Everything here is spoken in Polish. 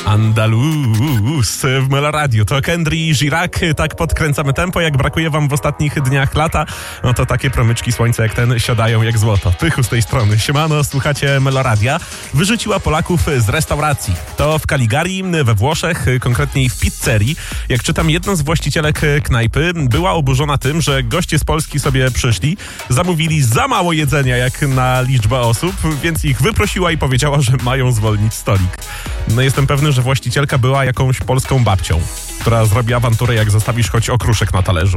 Andalus w Meloradiu. To Kendry i Girac. Tak podkręcamy tempo. Jak brakuje wam w ostatnich dniach lata, no to takie promyczki słońca jak ten siadają jak złoto. Pychu z tej strony. Siemano, słuchacie Meloradia. Wyrzuciła Polaków z restauracji. To w Cagliari, we Włoszech, konkretniej w pizzerii. Jak czytam, jedna z właścicielek knajpy była oburzona tym, że goście z Polski sobie przyszli, zamówili za mało jedzenia jak na liczbę osób, więc ich wyprosiła i powiedziała, że mają zwolnić stolik. No jestem pewny, że właścicielka była jakąś polską babcią, która zrobi awanturę, jak zostawisz choć okruszek na talerzu.